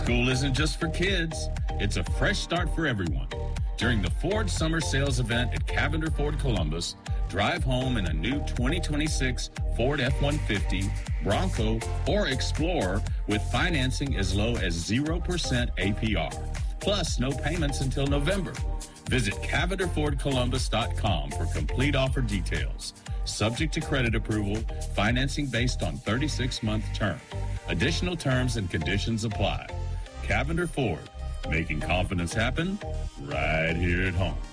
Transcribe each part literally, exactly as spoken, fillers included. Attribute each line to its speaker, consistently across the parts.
Speaker 1: School isn't just for kids. It's a fresh start for everyone. During the Ford Summer Sales event at Cavender Ford Columbus, drive home in a new twenty twenty-six Ford F one fifty, Bronco, or Explorer with financing as low as zero percent A P R. Plus, no payments until November. Visit Cavender Ford Columbus dot com for complete offer details. Subject to credit approval, financing based on thirty-six month term. Additional terms and conditions apply. Cavender Ford, making confidence happen right here at home.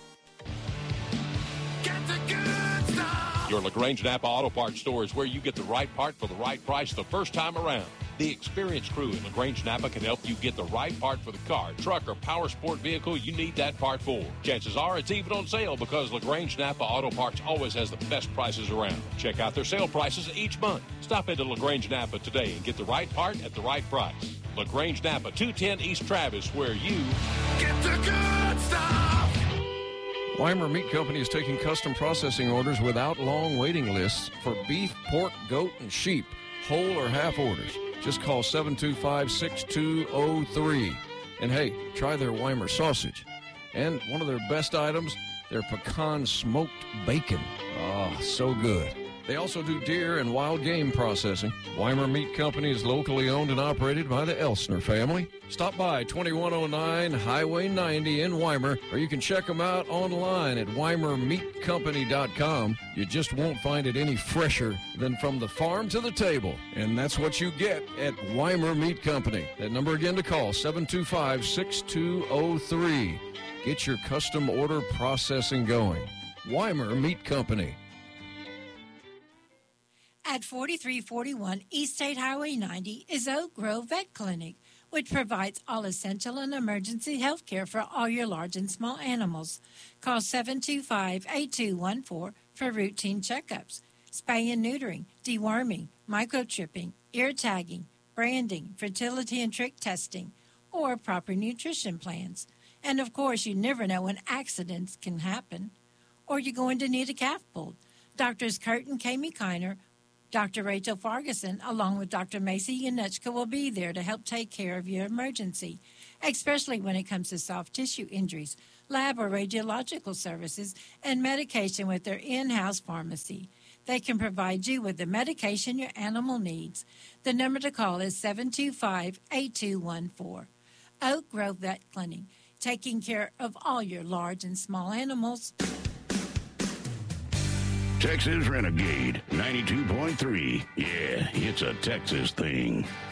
Speaker 2: Get the good stuff. Your LaGrange Napa Auto Parts store is where you get the right part for the right price the first time around. The experienced crew at LaGrange Napa can help you get the right part for the car, truck, or power sport vehicle you need that part for. Chances are it's even on sale because LaGrange Napa Auto Parts always has the best prices around. Check out their sale prices each month. Stop into LaGrange Napa today and get the right part at the right price. LaGrange Napa, two ten East Travis, where you get the good stuff.
Speaker 3: Weimer Meat Company is taking custom processing orders without long waiting lists for beef, pork, goat, and sheep, whole or half orders. Just call seven two five, six two zero three. And hey, try their Weimer sausage. And one of their best items, their pecan smoked bacon. Oh, so good. They also do deer and wild game processing. Weimer Meat Company is locally owned and operated by the Elsner family. Stop by twenty-one oh nine Highway ninety in Weimer, or you can check them out online at weimer meat company dot com. You just won't find it any fresher than from the farm to the table. And that's what you get at Weimer Meat Company. That number again to call, seven two five, six two zero three. Get your custom order processing going. Weimer Meat Company.
Speaker 4: At forty-three forty-one East State Highway ninety is Oak Grove Vet Clinic, which provides all essential and emergency health care for all your large and small animals. Call seven two five, eight two one four for routine checkups, spay and neutering, deworming, microchipping, ear tagging, branding, fertility and trick testing, or proper nutrition plans. And, of course, you never know when accidents can happen. Or you're going to need a calf pulled. Doctors Kurt and Kami Kiner, Doctor Rachel Farguson, along with Doctor Macy Yanechka, will be there to help take care of your emergency, especially when it comes to soft tissue injuries, lab or radiological services, and medication with their in-house pharmacy. They can provide you with the medication your animal needs. The number to call is seven two five, eight two one four. Oak Grove Vet Clinic, taking care of all your large and small animals.
Speaker 5: Texas Renegade ninety-two point three. Yeah, it's a Texas thing.